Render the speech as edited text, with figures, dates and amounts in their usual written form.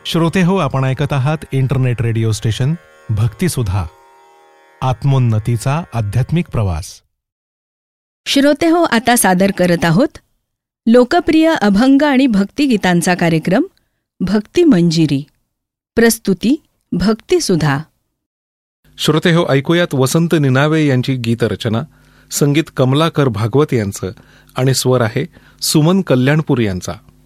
श्रोते हो, आपण ऐकत आहात इंटरनेट रेडिओ स्टेशन भक्तिसुधा, आत्मोन्नतीचा आध्यात्मिक प्रवास. श्रोते हो, आता सादर करत आहोत लोकप्रिय अभंग आणि भक्तिगीतांचा कार्यक्रम भक्ती मंजिरी. प्रस्तुती भक्तिसुधा. श्रोते हो, ऐकूयात वसंत निनावे यांची गीतरचना, संगीत कमलाकर भागवत यांचं आणि स्वर आहे सुमन कल्याणपूर यांचा.